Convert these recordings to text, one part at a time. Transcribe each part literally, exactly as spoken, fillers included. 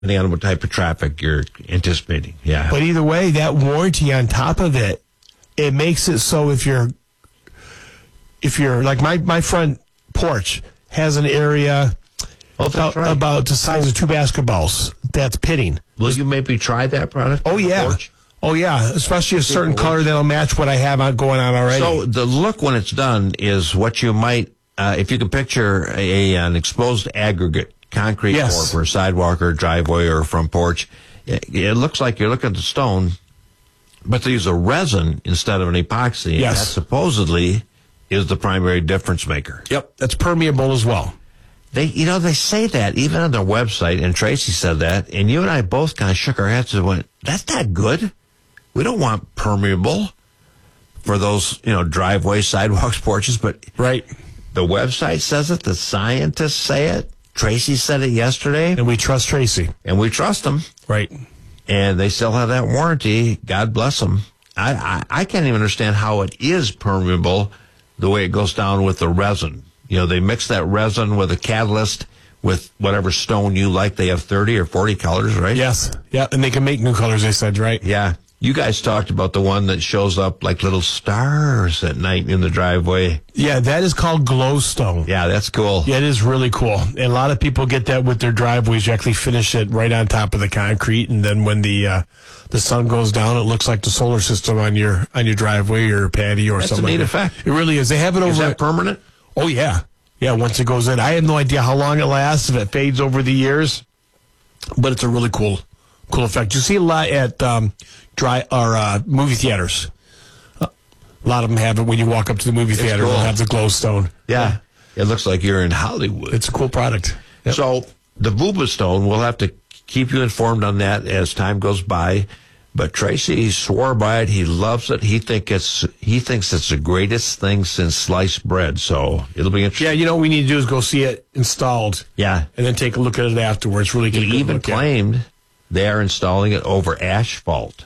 depending on what type of traffic you're anticipating. Yeah. But either way, that warranty on top of it, it makes it so if you're, if you're like my, my front porch has an area Oh, that's about, right. about the size of two basketballs. That's pitting. Will you maybe try that product? Oh, on the yeah. porch? Oh, yeah. Especially a certain porch. color that'll match what I have on going on already. So the look when it's done is what you might, uh, if you can picture a, an exposed aggregate concrete Yes. floor for a sidewalk or driveway or front porch, it, it looks like you're looking at the stone, but they use a resin instead of an epoxy. Yes. And that supposedly is the primary difference maker. Yep. That's permeable as well. They, you know, they say that even on their website, and Tracy said that, and you and I both kind of shook our heads and went, that's not good. We don't want permeable for those, you know, driveways, sidewalks, porches, but Right. the website says it, the scientists say it, Tracy said it yesterday, And we trust Tracy. and we trust them, Right. and they still have that warranty. God bless them. I, I, I can't even understand how it is permeable the way it goes down with the resin. You know, they mix that resin with a catalyst with whatever stone you like. They have thirty or forty colors, right? Yes. Yeah. And they can make new colors, they said, right? Yeah. You guys talked about the one that shows up like little stars at night in the driveway. Yeah, that is called glowstone. Yeah, that's cool. Yeah, it is really cool. And a lot of people get that with their driveways. You actually finish it right on top of the concrete, and then when the uh, the sun goes down, it looks like the solar system on your on your driveway or patio or That's a something. neat like that. effect. It really is. They have it over. Is that permanent? Oh yeah, yeah. Once it goes in, I have no idea how long it lasts. If it fades over the years, but it's a really cool, cool effect. You see a lot at um, dry or uh, movie theaters. A lot of them have it when you walk up to the movie theater. cool. They'll have the glowstone. Yeah. It looks like you're in Hollywood. It's a cool product. Yep. So the Vuba Stone, we'll have to keep you informed on that as time goes by. But Tracy swore by it. He loves it. He think it's he thinks it's the greatest thing since sliced bread. So it'll be interesting. Yeah, you know what we need to do is go see it installed. Yeah. And then take a look at it afterwards. Really get a He good even look at it. claimed they are installing it over asphalt.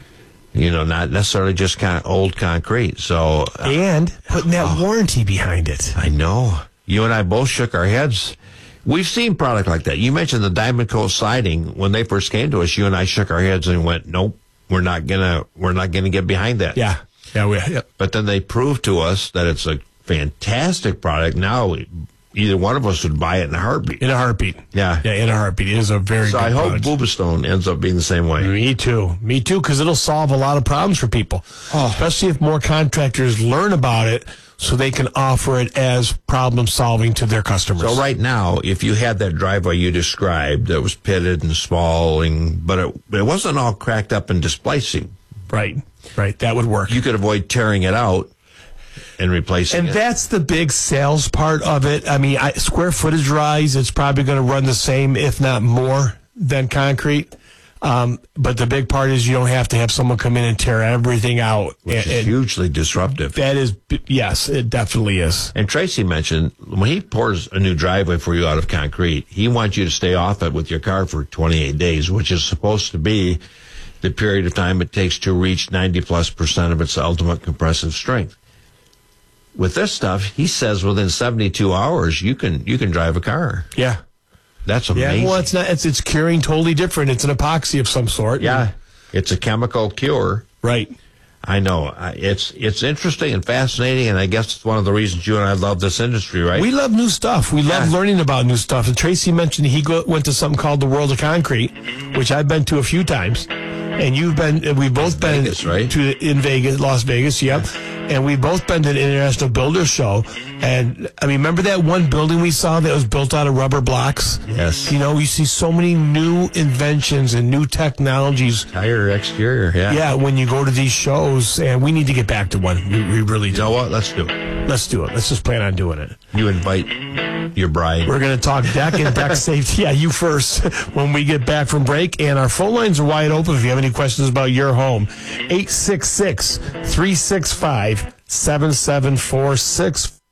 You know, not necessarily just kind of old concrete. So uh, And putting that warranty behind it. I know. You and I both shook our heads. We've seen product like that. You mentioned the Diamond Coast siding. When they first came to us, you and I shook our heads and went, "Nope, we're not gonna, we're not gonna get behind that." Yeah. Yeah, we, yeah. But then they proved to us that it's a fantastic product. Now, we, either one of us would buy it in a heartbeat. In a heartbeat. Yeah. Yeah, in a heartbeat. It is a very So good I hope product. Bubastone ends up being the same way. Me too. Me too, because it'll solve a lot of problems for people. Oh. Especially if more contractors learn about it so they can offer it as problem solving to their customers. So right now, if you had that driveway you described that was pitted and small, and, but it, it wasn't all cracked up and displacing, Right. Right. That would work. you could avoid tearing it out and replacing And it. that's the big sales part of it. I mean, I, square footage rise, it's probably going to run the same, if not more, than concrete. Um, but the big part is you don't have to have someone come in and tear everything out. Which And- is and hugely disruptive. that is, yes, it definitely is. And Tracy mentioned when he pours a new driveway for you out of concrete, he wants you to stay off it with your car for twenty-eight days, which is supposed to be the period of time it takes to reach ninety plus percent of its ultimate compressive strength. With this stuff, he says within seventy-two hours you can you can drive a car. Yeah. That's Yeah. amazing. Well, it's not, it's, it's curing totally different. It's an epoxy of some sort. Yeah, it's a chemical cure. Right. I know. I- It's it's interesting and fascinating, and I guess it's one of the reasons you and I love this industry, right? We love new stuff. We love Yeah. learning about new stuff. And Tracy mentioned he go, went to something called the World of Concrete, which I've been to a few times. And you've been, we've both been Vegas, right? to in Vegas, Las Vegas, yep. And we've both been to the International Builders Show. And I mean, remember that one building we saw that was built out of rubber blocks? Yes. You know, you see so many new inventions and new technologies. Tire exterior, yeah. Yeah, when you go to these shows, and we need to get back to one. We, we really You do. know what? Let's do it. Let's do it. Let's just plan on doing it. You invite your bride. We're going to talk deck and deck safety. Yeah, you first when we get back from break. And our phone lines are wide open if you have any questions about your home. eight six six, three six five, seven seven four six.